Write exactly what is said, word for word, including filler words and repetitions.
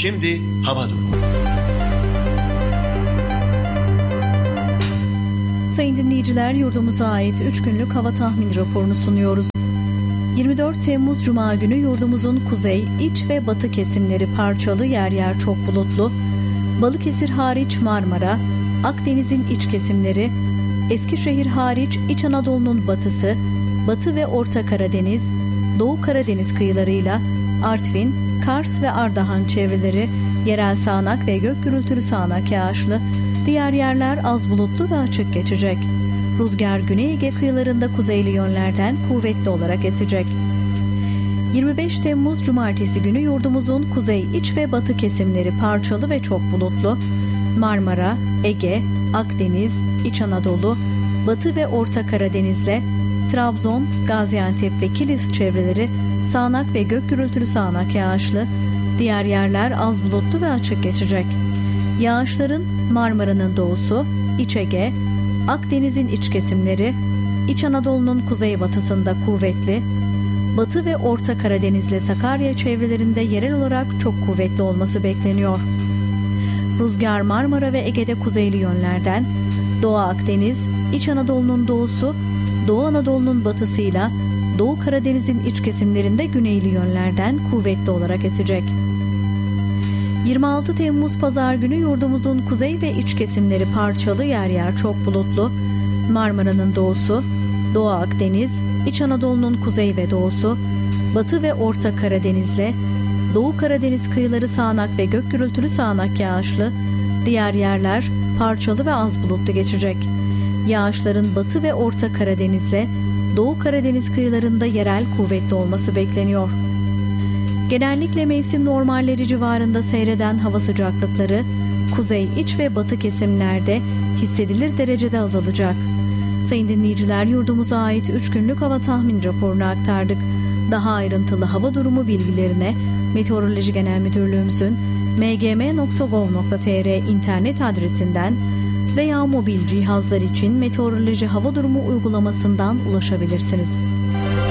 Şimdi hava durumu. Sayın dinleyiciler, yurdumuza ait üç günlük hava tahmin raporunu sunuyoruz. yirmi dört Temmuz Cuma günü yurdumuzun kuzey, iç ve batı kesimleri parçalı, yer yer çok bulutlu. Balıkesir hariç Marmara, Akdeniz'in iç kesimleri, Eskişehir hariç İç Anadolu'nun batısı, Batı ve Orta Karadeniz, Doğu Karadeniz kıyılarıyla Artvin, Kars ve Ardahan çevreleri yerel sağanak ve gök gürültülü sağanak yağışlı, diğer yerler az bulutlu ve açık geçecek. Rüzgar Güney Ege kıyılarında kuzeyli yönlerden kuvvetli olarak esecek. yirmi beş Temmuz Cumartesi günü yurdumuzun kuzey, iç ve batı kesimleri parçalı ve çok bulutlu. Marmara, Ege, Akdeniz, İç Anadolu, Batı ve Orta Karadeniz'le Trabzon, Gaziantep ve Kilis çevreleri sağanak ve gök gürültülü sağanak yağışlı, diğer yerler az bulutlu ve açık geçecek. Yağışların Marmara'nın doğusu, İç Ege, Akdeniz'in iç kesimleri, İç Anadolu'nun kuzeybatısında kuvvetli, Batı ve Orta Karadeniz'le Sakarya çevrelerinde yerel olarak çok kuvvetli olması bekleniyor. Rüzgar Marmara ve Ege'de kuzeyli yönlerden, Doğu Akdeniz, İç Anadolu'nun doğusu, Doğu Anadolu'nun batısıyla Doğu Karadeniz'in iç kesimlerinde güneyli yönlerden kuvvetli olarak esecek. yirmi altı Temmuz Pazar günü yurdumuzun kuzey ve iç kesimleri parçalı, yer yer çok bulutlu. Marmara'nın doğusu, Doğu Akdeniz, İç Anadolu'nun kuzey ve doğusu, Batı ve Orta Karadeniz'le Doğu Karadeniz kıyıları sağanak ve gök gürültülü sağanak yağışlı, diğer yerler parçalı ve az bulutlu geçecek. Yağışların Batı ve Orta Karadeniz'le Doğu Karadeniz kıyılarında yerel kuvvetli olması bekleniyor. Genellikle mevsim normalleri civarında seyreden hava sıcaklıkları kuzey, iç ve batı kesimlerde hissedilir derecede azalacak. Sayın dinleyiciler, yurdumuza ait üç günlük hava tahmin raporunu aktardık. Daha ayrıntılı hava durumu bilgilerine Meteoroloji Genel Müdürlüğümüzün m g m nokta gov nokta t r internet adresinden veya mobil cihazlar için meteoroloji hava durumu uygulamasından ulaşabilirsiniz.